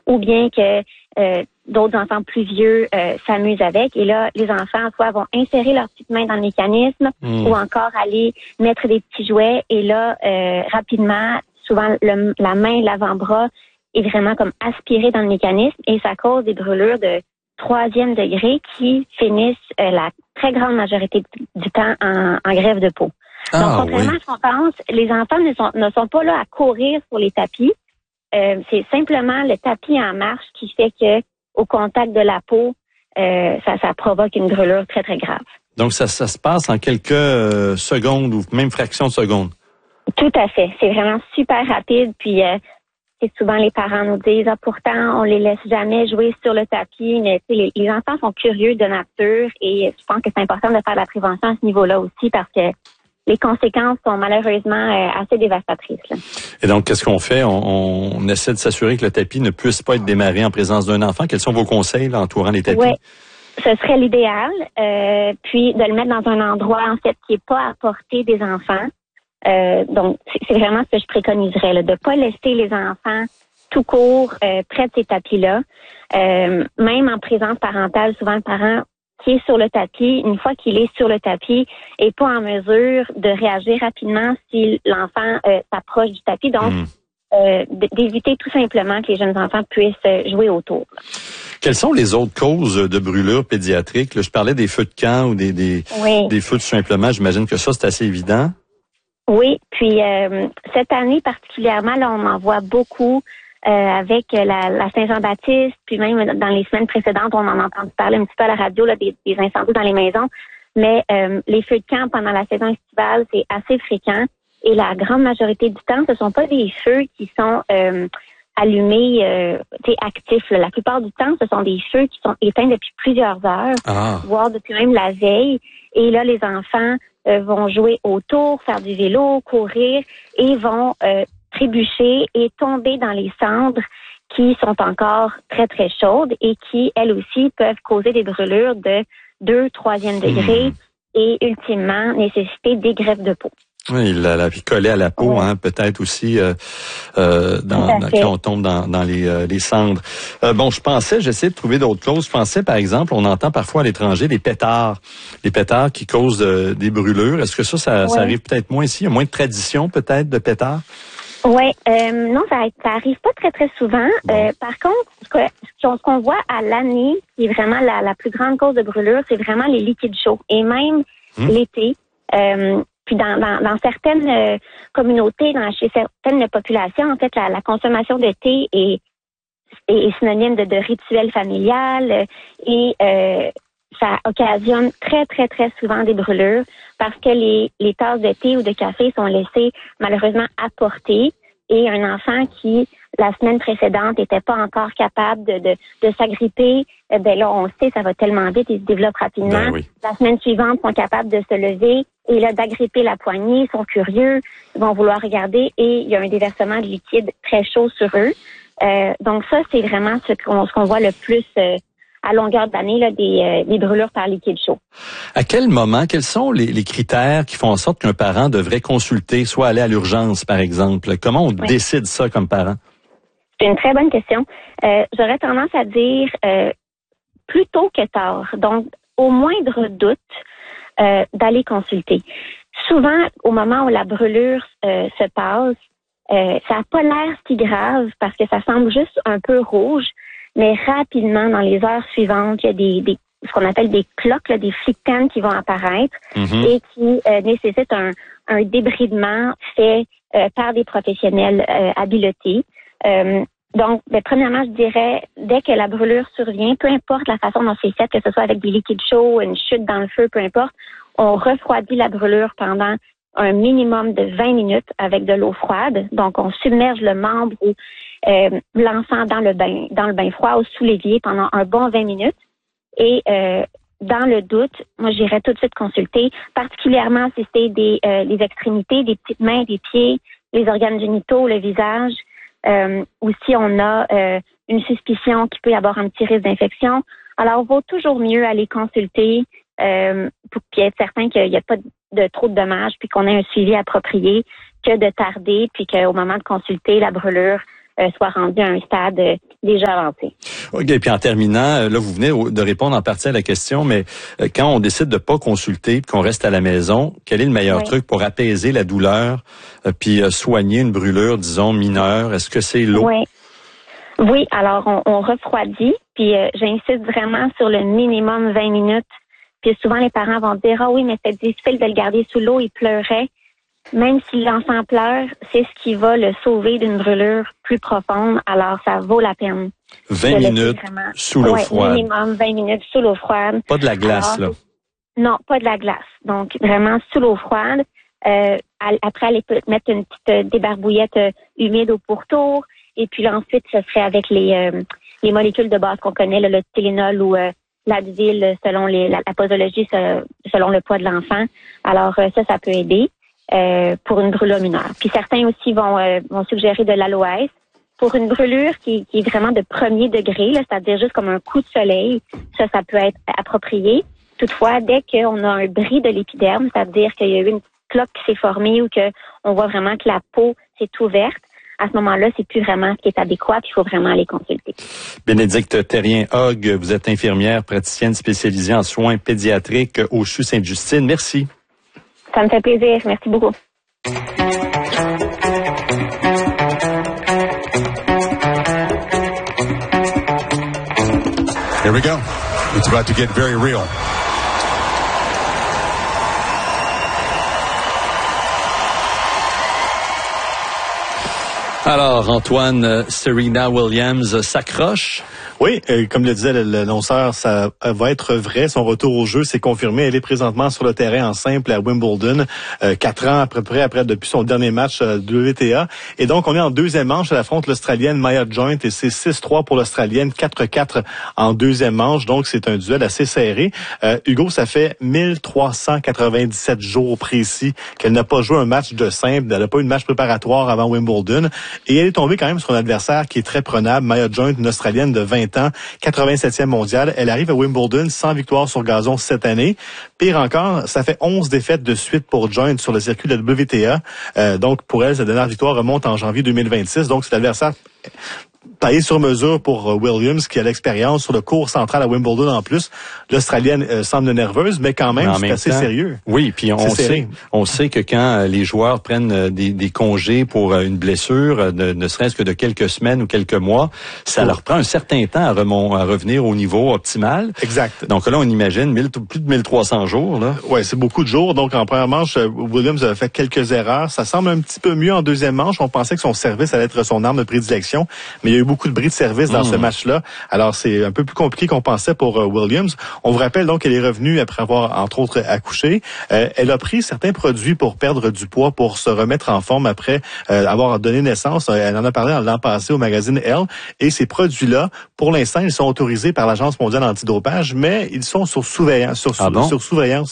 ou bien que d'autres enfants plus vieux s'amusent avec. Et là, les enfants soit vont insérer leurs petites mains dans le mécanisme ou encore aller mettre des petits jouets. Et là, rapidement, souvent, la main, l'avant-bras est vraiment comme aspiré dans le mécanisme et ça cause des brûlures de 3e degré qui finissent la très grande majorité du temps en greffe de peau. Donc, contrairement à ce qu'on pense, les enfants ne sont pas là à courir sur les tapis. C'est simplement le tapis en marche qui fait que au contact de la peau, ça provoque une brûlure très, très grave. Donc, ça se passe en quelques secondes ou même fractions de secondes. Tout à fait. C'est vraiment super rapide. Puis, c'est souvent les parents nous disent, pourtant, on les laisse jamais jouer sur le tapis. Mais les enfants sont curieux de nature et je pense que c'est important de faire de la prévention à ce niveau-là aussi parce que les conséquences sont malheureusement assez dévastatrices. Là. Et donc, qu'est-ce qu'on fait? On essaie de s'assurer que le tapis ne puisse pas être démarré en présence d'un enfant. Quels sont vos conseils là, entourant les tapis? Oui, ce serait l'idéal. Puis de le mettre dans un endroit, en fait, qui n'est pas à portée des enfants. Donc, c'est vraiment ce que je préconiserais, là, de ne pas laisser les enfants tout court près de ces tapis-là. Même en présence parentale, souvent le parent qui est sur le tapis, une fois qu'il est sur le tapis, est pas en mesure de réagir rapidement si l'enfant s'approche du tapis. Donc, d'éviter tout simplement que les jeunes enfants puissent jouer autour. Quelles sont les autres causes de brûlures pédiatriques? Là, je parlais des feux de camp ou des feux tout simplement. J'imagine que ça, c'est assez évident. Oui, puis cette année particulièrement, là, on en voit beaucoup avec la Saint-Jean-Baptiste, puis même dans les semaines précédentes, on en a entendu parler un petit peu à la radio là, des incendies dans les maisons. Mais les feux de camp pendant la saison estivale, c'est assez fréquent. Et la grande majorité du temps, ce sont pas des feux qui sont allumés, actifs. Là. La plupart du temps, ce sont des feux qui sont éteints depuis plusieurs heures, voire depuis même la veille. Et là, les enfants vont jouer autour, faire du vélo, courir et vont trébucher et tomber dans les cendres qui sont encore très, très chaudes et qui, elles aussi, peuvent causer des brûlures de 2, 3e degré et ultimement nécessiter des greffes de peau. Oui, la coller à la peau, peut-être aussi quand on tombe dans les cendres. J'essaie de trouver d'autres causes. Je pensais, par exemple, on entend parfois à l'étranger des pétards qui causent des brûlures. Est-ce que ça arrive peut-être moins ici? Il y a moins de tradition peut-être de pétards? Oui, non, ça arrive pas très, très souvent. Par contre, ce qu'on voit à l'année, qui est vraiment la plus grande cause de brûlure, c'est vraiment les liquides chauds. Et même l'été, puis dans certaines communautés, chez certaines populations, en fait, la consommation de thé est synonyme de rituel familial et ça occasionne très, très, très souvent des brûlures parce que les tasses de thé ou de café sont laissées malheureusement à portée et un enfant qui, la semaine précédente, n'était pas encore capable de s'agripper, là, on sait, ça va tellement vite, il se développe rapidement. La semaine suivante, ils sont capables de se lever et là, d'agripper la poignée, ils sont curieux, ils vont vouloir regarder et il y a un déversement de liquide très chaud sur eux. Donc ça, c'est vraiment ce qu'on voit le plus à longueur d'année, là, des brûlures par liquide chaud. À quel moment, quels sont les critères qui font en sorte qu'un parent devrait consulter, soit aller à l'urgence, par exemple? Comment on décide ça comme parent? C'est une très bonne question. J'aurais tendance à dire plus tôt que tard. Donc, au moindre doute, d'aller consulter. Souvent, au moment où la brûlure se passe, ça n'a pas l'air si grave parce que ça semble juste un peu rouge, mais rapidement, dans les heures suivantes, il y a ce qu'on appelle des cloques, là, des flictanes qui vont apparaître et qui nécessitent un débridement fait par des professionnels habilités. Donc, premièrement, je dirais, dès que la brûlure survient, peu importe la façon dont c'est fait, que ce soit avec des liquides chauds, une chute dans le feu, peu importe, on refroidit la brûlure pendant un minimum de 20 minutes avec de l'eau froide. Donc, on submerge le membre ou l'enfant dans le bain froid ou sous l'évier pendant un bon 20 minutes. Et dans le doute, moi, j'irais tout de suite consulter, particulièrement si c'est les extrémités, des petites mains, des pieds, les organes génitaux, le visage. Ou si on a une suspicion qu'il peut y avoir un petit risque d'infection. Alors, il vaut toujours mieux aller consulter pour être certain qu'il n'y a pas de trop de dommages puis qu'on ait un suivi approprié que de tarder puis qu'au moment de consulter, la brûlure soit rendu à un stade déjà avancé. OK, puis en terminant, là, vous venez de répondre en partie à la question, mais quand on décide de pas consulter, qu'on reste à la maison, quel est le meilleur truc pour apaiser la douleur, puis soigner une brûlure, disons, mineure? Est-ce que c'est l'eau? Oui, alors on refroidit, puis j'insiste vraiment sur le minimum 20 minutes. Puis souvent, les parents vont dire « Ah oui, mais c'est difficile de le garder sous l'eau, il pleurait. » Même si l'enfant pleure, c'est ce qui va le sauver d'une brûlure plus profonde, alors ça vaut la peine. 20 minutes sous l'eau froide. Minimum 20 minutes sous l'eau froide. Pas de la glace, là? Non, pas de la glace. Donc, vraiment sous l'eau froide. Après, aller mettre une petite débarbouillette humide au pourtour. Et puis là, ensuite, ce serait avec les molécules de base qu'on connaît, le Tylenol ou l'Advil, selon la posologie, selon le poids de l'enfant. Alors, ça peut aider pour une brûlure mineure. Puis certains aussi vont suggérer de l'aloès pour une brûlure qui est vraiment de premier degré, là, c'est-à-dire juste comme un coup de soleil. Ça peut être approprié. Toutefois, dès qu'on a un bris de l'épiderme, c'est-à-dire qu'il y a eu une cloque qui s'est formée ou qu'on voit vraiment que la peau s'est ouverte, à ce moment-là, c'est plus vraiment ce qui est adéquat, puis il faut vraiment aller consulter. Bénédicte Terrien-Hogg, vous êtes infirmière, praticienne spécialisée en soins pédiatriques au CHU Sainte-Justine. Merci. Ça me fait plaisir. Merci beaucoup. Here we go. It's about to get very real. Alors, Antoine, Serena Williams s'accroche. Oui, comme le disait l'annonceur, ça va être vrai. Son retour au jeu s'est confirmé. Elle est présentement sur le terrain en simple à Wimbledon, 4 ans à peu près après depuis son dernier match WTA. Et donc, on est en deuxième manche. Elle affronte l'Australienne Maya Joint et c'est 6-3 pour l'Australienne, 4-4 en deuxième manche. Donc, c'est un duel assez serré. Hugo, ça fait 1397 jours précis qu'elle n'a pas joué un match de simple. Elle n'a pas eu de match préparatoire avant Wimbledon. Et elle est tombée quand même sur un adversaire qui est très prenable. Maya Joint, une Australienne de 20 ans, 87e mondiale. Elle arrive à Wimbledon sans victoire sur gazon cette année. Pire encore, ça fait 11 défaites de suite pour Joint sur le circuit de la WTA. Donc, pour elle, sa dernière victoire remonte en janvier 2026. Donc, c'est l'adversaire taillé sur mesure pour Williams, qui a l'expérience sur le court central à Wimbledon en plus. L'Australienne semble nerveuse, mais quand même, c'est assez sérieux. Oui, puis on sait que quand les joueurs prennent des congés pour une blessure, ne serait-ce que de quelques semaines ou quelques mois, ça leur prend un certain temps à revenir au niveau optimal. Exact. Donc là, on imagine plus de 1300 jours. Là. Ouais, c'est beaucoup de jours. Donc en première manche, Williams a fait quelques erreurs. Ça semble un petit peu mieux en deuxième manche. On pensait que son service allait être son arme de prédilection, mais il y a eu beaucoup de bris de service dans ce match-là. Alors, c'est un peu plus compliqué qu'on pensait pour Williams. On vous rappelle donc qu'elle est revenue après avoir, entre autres, accouché. Elle a pris certains produits pour perdre du poids, pour se remettre en forme après avoir donné naissance. Elle en a parlé l'an passé au magazine Elle. Et ces produits-là, pour l'instant, ils sont autorisés par l'Agence mondiale antidopage, mais ils sont sous surveillance. Sous surveillance.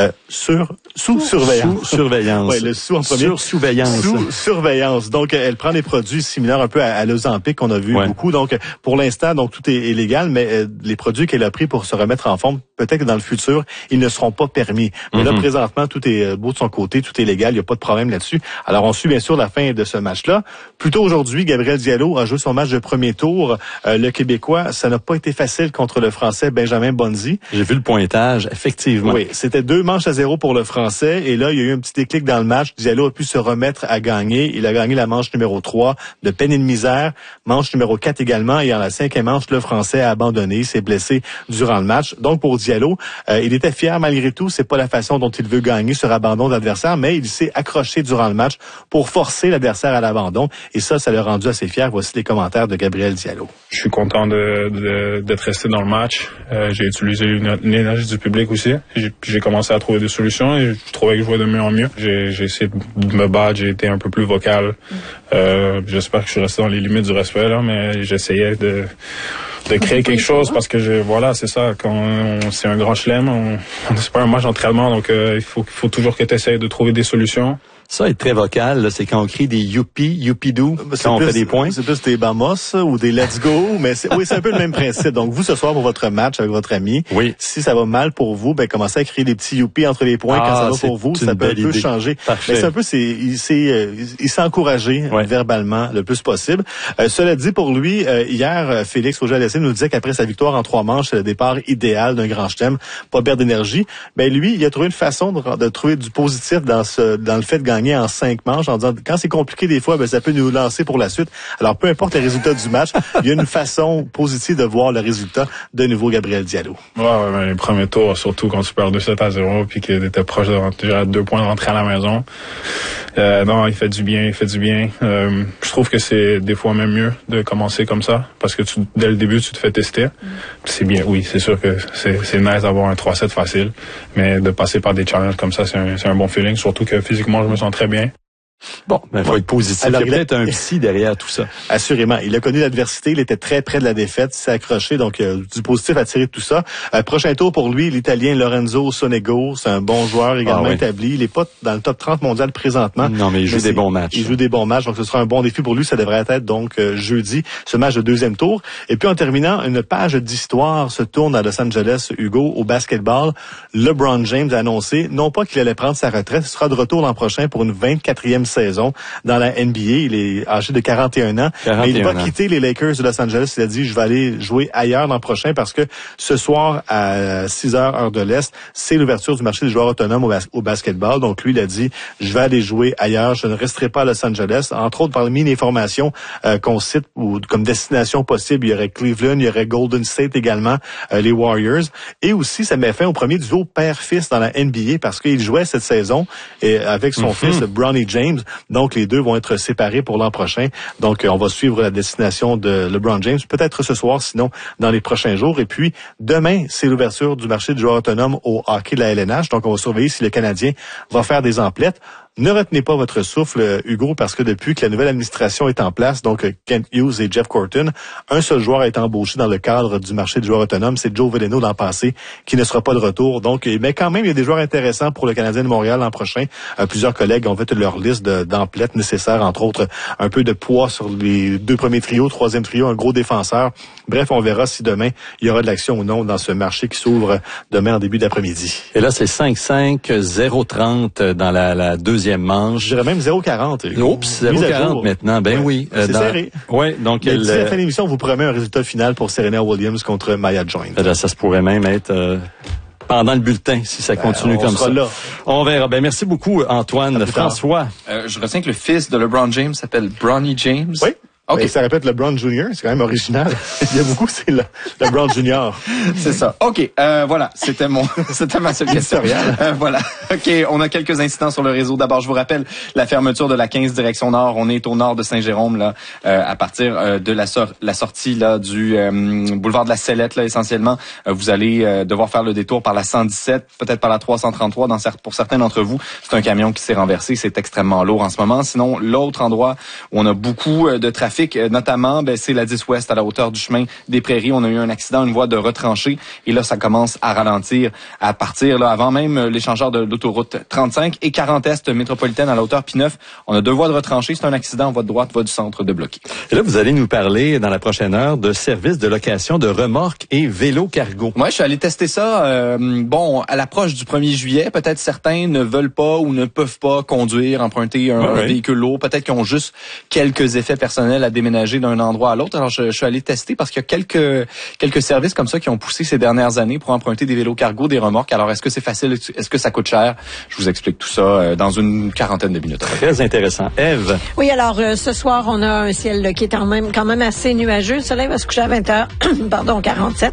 Ouais, le sous en premier. Sur surveillance. Sous surveillance. Donc, elle prend des produits similaires un peu à l'Ozempic qu'on a vu beaucoup. Donc, pour l'instant, donc tout est légal, mais les produits qu'elle a pris pour se remettre en forme, peut-être que dans le futur, ils ne seront pas permis. Mais là, présentement, tout est beau de son côté, tout est légal, il n'y a pas de problème là-dessus. Alors, on suit bien sûr la fin de ce match-là. Plus tôt aujourd'hui, Gabriel Diallo a joué son match de premier tour. Le Québécois, ça n'a pas été facile contre le Français Benjamin Bonzi. J'ai vu le pointage, effectivement. Oui, c'était 2-0 pour le Français. Et là, il y a eu un petit déclic dans le match. Diallo a pu se remettre à gagner. Il a gagné la manche numéro 3 de peine et de misère. Manche numéro 4 également. Et en la 5e manche, le Français a abandonné. Il s'est blessé durant le match. Donc, pour Diallo, il était fier malgré tout. C'est pas la façon dont il veut gagner sur abandon d'adversaire, mais il s'est accroché durant le match pour forcer l'adversaire à l'abandon. Et ça l'a rendu assez fier. Voici les commentaires de Gabriel Diallo. Je suis content d'être resté dans le match. J'ai utilisé l'énergie du public aussi. J'ai commencé à trouver des solutions et je trouvais que je jouais de mieux en mieux. J'ai essayé de me battre, j'ai été un peu plus vocal. J'espère que je suis resté dans les limites du respect, là, mais j'essayais de créer quelque chose parce que c'est ça, quand c'est un grand chelem, c'est pas un match d'entraînement, donc il faut toujours que tu essayes de trouver des solutions. Ça est très vocal, là, c'est quand on crie des youpi, youpidou, quand on fait des points. C'est plus des bamos ou des let's go, mais c'est un peu le même principe. Donc, vous, ce soir, pour votre match avec votre ami, si ça va mal pour vous, ben, commencez à crier des petits youpi entre les points quand ça va pour vous. Ça peut un peu changer. Mais c'est un peu, il s'est encouragé verbalement le plus possible. Cela dit, pour lui, hier, Félix Auger-Aliassime nous disait qu'après sa victoire en 3 manches, c'est le départ idéal d'un grand chelem, pas perdre d'énergie. Ben, lui, il a trouvé une façon de trouver du positif dans le fait de gagner en 5 manches, en disant, quand c'est compliqué des fois, ben, ça peut nous lancer pour la suite. Alors, peu importe les résultats du match, il y a une façon positive de voir le résultat de nouveau Gabriel Diallo. Ouais, les premiers tours, surtout quand tu perds 2-7-0 puis que t'étais proche de 2 points de rentrer à la maison. Non, il fait du bien. Je trouve que c'est des fois même mieux de commencer comme ça parce que dès le début, tu te fais tester. C'est bien, oui, c'est sûr que c'est nice d'avoir un 3-7 facile, mais de passer par des challenges comme ça, c'est un bon feeling, surtout que physiquement, je me sens très bien. Bon, ben, faut être positif. Alors, il y a peut-être un psy derrière tout ça. Assurément. Il a connu l'adversité. Il était très près de la défaite. Il s'est accroché. Donc, du positif à tirer de tout ça. Prochain tour pour lui, l'Italien Lorenzo Sonego. C'est un bon joueur également établi. Il est pas dans le top 30 mondial présentement. Non, mais il joue des bons matchs. Il joue des bons matchs. Donc, ce sera un bon défi pour lui. Ça devrait être donc jeudi, ce match de 2e tour. Et puis, en terminant, une page d'histoire se tourne à Los Angeles, Hugo, au basketball. LeBron James a annoncé, non pas qu'il allait prendre sa retraite, il sera de retour l'an prochain pour une 24e saison dans la NBA. Il est âgé de 41 ans. Mais il va quitter les Lakers de Los Angeles. Il a dit, je vais aller jouer ailleurs l'an prochain parce que ce soir, à 6h, heure de l'Est, c'est l'ouverture du marché des joueurs autonomes au basketball. Donc, lui, il a dit, je vais aller jouer ailleurs. Je ne resterai pas à Los Angeles. Entre autres, parmi les formations qu'on cite ou comme destination possible, il y aurait Cleveland, il y aurait Golden State également, les Warriors. Et aussi, ça met fin au premier duo père-fils dans la NBA parce qu'il jouait cette saison et avec son fils, Bronny James. Donc, les deux vont être séparés pour l'an prochain. Donc, on va suivre la destination de LeBron James, peut-être ce soir, sinon dans les prochains jours. Et puis, demain, c'est l'ouverture du marché du joueur autonome au hockey de la LNH. Donc, on va surveiller si le Canadien va faire des emplettes. Ne retenez pas votre souffle, Hugo, parce que depuis que la nouvelle administration est en place, donc Kent Hughes et Jeff Corton, un seul joueur a été embauché dans le cadre du marché du joueur autonome, c'est Joe Veleno l'an passé, qui ne sera pas de retour. Donc, mais quand même, il y a des joueurs intéressants pour le Canadien de Montréal l'an prochain. Plusieurs collègues ont fait leur liste d'emplettes nécessaires, entre autres un peu de poids sur les 2 premiers trios, 3e trio, un gros défenseur. Bref, on verra si demain, il y aura de l'action ou non dans ce marché qui s'ouvre demain en début d'après-midi. Et là, c'est 5-5, 0-30 dans la deuxième manche. Je dirais même 0-40. Oups, 0-40 maintenant. Ben oui. C'est serré. Oui, donc d'ici la fin de l'émission, on vous promet un résultat final pour Serena Williams contre Maya Joint. Là, ça se pourrait même être pendant le bulletin, si ça continue comme ça. Là. On verra. Ben merci beaucoup, Antoine. François. Je retiens que le fils de LeBron James s'appelle Bronny James. Oui. OK. Ça répète LeBron Jr., c'est quand même original. Il y a beaucoup, c'est LeBron Jr. C'est ça. OK, voilà, c'était ma seule question. Voilà. OK, on a quelques incidents sur le réseau. D'abord, je vous rappelle la fermeture de la 15 direction nord. On est au nord de Saint-Jérôme là, à partir de la sortie là du boulevard de la Sellette là essentiellement. Vous allez devoir faire le détour par la 117, peut-être par la 333 pour certains d'entre vous. C'est un camion qui s'est renversé, c'est extrêmement lourd en ce moment. Sinon, l'autre endroit où on a beaucoup de trafic, notamment, c'est la 10 Ouest à la hauteur du chemin des Prairies. On a eu un accident, une voie de retranchée. Et là, ça commence à ralentir à partir, là, avant même l'échangeur de l'autoroute 35 et 40 Est métropolitaine à la hauteur P9. On a 2 voies de retranchée. C'est un accident, voie de droite, voie du centre de bloqué. Et là, vous allez nous parler dans la prochaine heure de services de location de remorques et vélos cargo. Moi, je suis allé tester ça. À l'approche du 1er juillet, peut-être certains ne veulent pas ou ne peuvent pas conduire, emprunter un véhicule lourd. Peut-être qu'ils ont juste quelques effets personnels à déménager d'un endroit à l'autre. Alors, je suis allé tester parce qu'il y a quelques services comme ça qui ont poussé ces dernières années pour emprunter des vélos cargo, des remorques. Alors, est-ce que c'est facile? Est-ce que ça coûte cher? Je vous explique tout ça dans une quarantaine de minutes. Très intéressant. Ève? Oui, alors, ce soir, on a un ciel qui est quand même assez nuageux. Le soleil va se coucher à 20h, 47.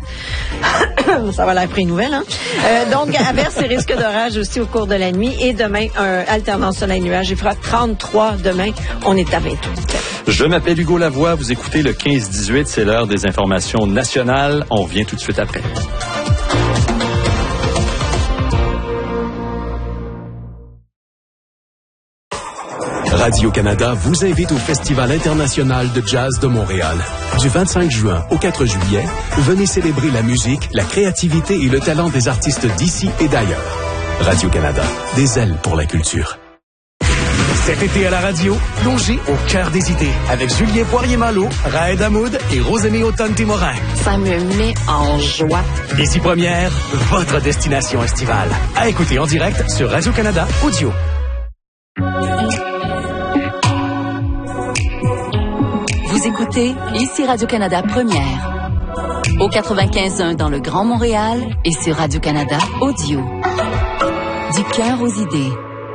Ça va l'air pris nouvelle, hein? Donc, averse et risque d'orage aussi au cours de la nuit. Et demain, alternance soleil-nuage. Il fera 33 demain. On est à 28. Je m'appelle Hugo Lavoie. Vous écoutez le 15-18. C'est l'heure des informations nationales. On revient tout de suite après. Radio-Canada vous invite au Festival international de jazz de Montréal. Du 25 juin au 4 juillet, venez célébrer la musique, la créativité et le talent des artistes d'ici et d'ailleurs. Radio-Canada, des ailes pour la culture. Cet été à la radio, plongez au cœur des idées avec Julien Poirier-Malo, Raed Hamoud et Rosemée Automne-Timorin. Ça me met en joie. Ici Première, votre destination estivale. À écouter en direct sur Radio-Canada Audio. Vous écoutez ici Radio-Canada Première. Au 95.1 dans le Grand Montréal et sur Radio-Canada Audio. Du cœur aux idées.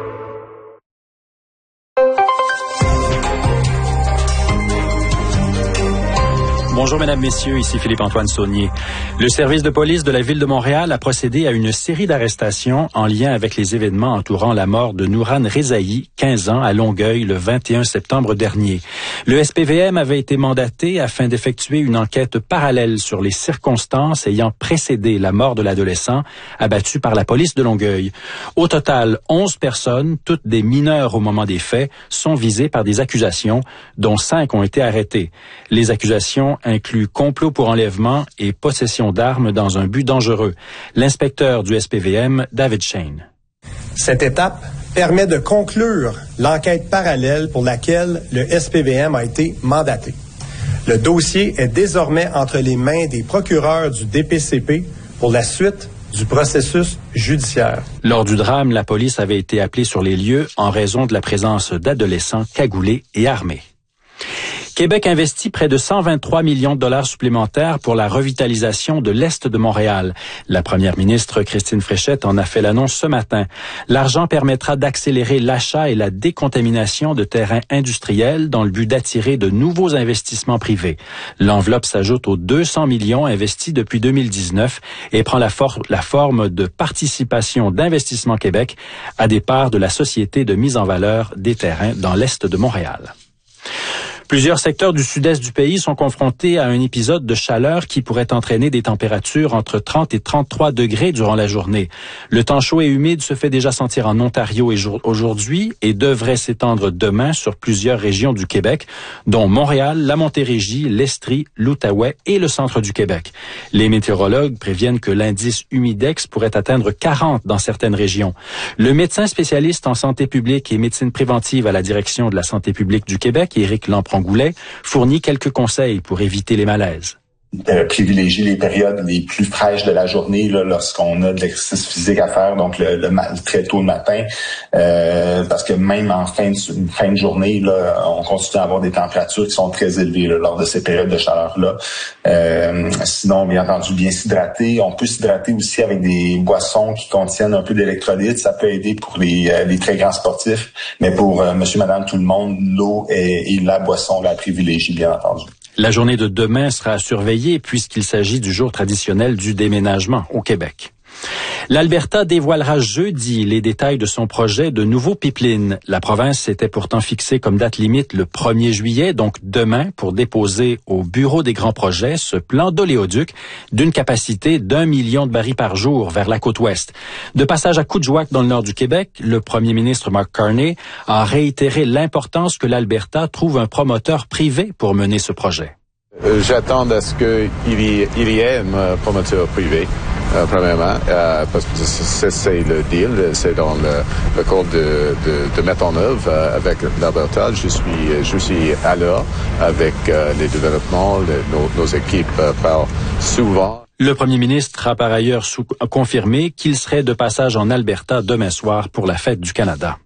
Bonjour, mesdames, messieurs, ici Philippe-Antoine Saunier. Le service de police de la Ville de Montréal a procédé à une série d'arrestations en lien avec les événements entourant la mort de Nouran Rezaï, 15 ans, à Longueuil, le 21 septembre dernier. Le SPVM avait été mandaté afin d'effectuer une enquête parallèle sur les circonstances ayant précédé la mort de l'adolescent abattu par la police de Longueuil. Au total, 11 personnes, toutes des mineurs au moment des faits, sont visées par des accusations, dont 5 ont été arrêtées. Les accusations inclut complot pour enlèvement et possession d'armes dans un but dangereux. L'inspecteur du SPVM, David Shane. Cette étape permet de conclure l'enquête parallèle pour laquelle le SPVM a été mandaté. Le dossier est désormais entre les mains des procureurs du DPCP pour la suite du processus judiciaire. Lors du drame, la police avait été appelée sur les lieux en raison de la présence d'adolescents cagoulés et armés. Québec investit près de 123 millions de dollars supplémentaires pour la revitalisation de l'Est de Montréal. La première ministre Christine Fréchette en a fait l'annonce ce matin. L'argent permettra d'accélérer l'achat et la décontamination de terrains industriels dans le but d'attirer de nouveaux investissements privés. L'enveloppe s'ajoute aux 200 millions investis depuis 2019 et prend la forme de participation d'Investissement Québec à des parts de la Société de mise en valeur des terrains dans l'Est de Montréal. Plusieurs secteurs du sud-est du pays sont confrontés à un épisode de chaleur qui pourrait entraîner des températures entre 30 et 33 degrés durant la journée. Le temps chaud et humide se fait déjà sentir en Ontario aujourd'hui et devrait s'étendre demain sur plusieurs régions du Québec, dont Montréal, la Montérégie, l'Estrie, l'Outaouais et le centre du Québec. Les météorologues préviennent que l'indice humidex pourrait atteindre 40 dans certaines régions. Le médecin spécialiste en santé publique et médecine préventive à la direction de la santé publique du Québec, Éric Lampron-Goulet, fournit quelques conseils pour éviter les malaises. Privilégier les périodes les plus fraîches de la journée là, lorsqu'on a de l'exercice physique à faire, donc le très tôt le matin, parce que même en fin de journée, là, on continue à avoir des températures qui sont très élevées là, lors de ces périodes de chaleur-là. Sinon, bien entendu, bien s'hydrater. On peut s'hydrater aussi avec des boissons qui contiennent un peu d'électrolytes. Ça peut aider pour les très grands sportifs, mais pour monsieur, madame, tout le monde, l'eau est la boisson la privilégiée, bien entendu. La journée de demain sera à surveiller puisqu'il s'agit du jour traditionnel du déménagement au Québec. L'Alberta dévoilera jeudi les détails de son projet de nouveau pipeline. La province s'était pourtant fixée comme date limite le 1er juillet, donc demain, pour déposer au Bureau des grands projets ce plan d'oléoduc d'une capacité d'1 million de barils par jour vers la côte ouest. De passage à Coudjouac dans le nord du Québec, le premier ministre Mark Carney a réitéré l'importance que l'Alberta trouve un promoteur privé pour mener ce projet. J'attends à ce qu'il y ait un promoteur privé, premièrement, parce que c'est le deal, c'est dans le code de mettre en œuvre avec l'Alberta. Je suis à l'heure avec les développements, nos équipes parlent souvent. Le premier ministre a par ailleurs confirmé qu'il serait de passage en Alberta demain soir pour la fête du Canada.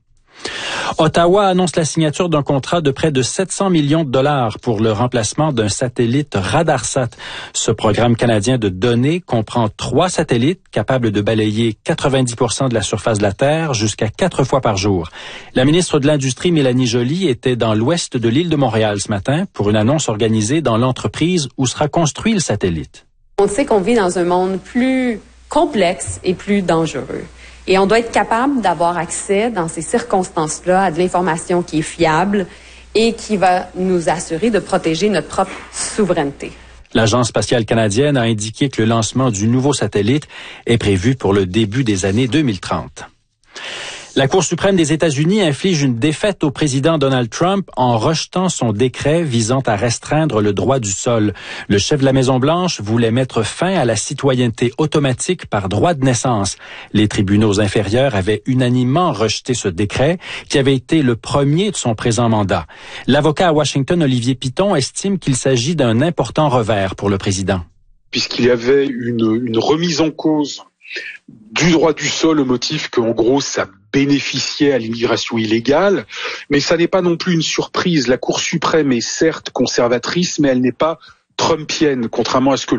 Ottawa annonce la signature d'un contrat de près de 700 millions de dollars pour le remplacement d'un satellite Radarsat. Ce programme canadien de données comprend 3 satellites capables de balayer 90% de la surface de la Terre jusqu'à 4 fois par jour. La ministre de l'Industrie, Mélanie Joly, était dans l'ouest de l'île de Montréal ce matin pour une annonce organisée dans l'entreprise où sera construit le satellite. On sait qu'on vit dans un monde plus complexe et plus dangereux. Et on doit être capable d'avoir accès dans ces circonstances-là à de l'information qui est fiable et qui va nous assurer de protéger notre propre souveraineté. L'Agence spatiale canadienne a indiqué que le lancement du nouveau satellite est prévu pour le début des années 2030. La Cour suprême des États-Unis inflige une défaite au président Donald Trump en rejetant son décret visant à restreindre le droit du sol. Le chef de la Maison-Blanche voulait mettre fin à la citoyenneté automatique par droit de naissance. Les tribunaux inférieurs avaient unanimement rejeté ce décret, qui avait été le premier de son présent mandat. L'avocat à Washington, Olivier Piton, estime qu'il s'agit d'un important revers pour le président. Puisqu'il y avait une remise en cause du droit du sol au motif qu'en gros ça bénéficiait à l'immigration illégale, mais ça n'est pas non plus une surprise. La Cour suprême est certes conservatrice, mais elle n'est pas trumpienne, contrairement à ce que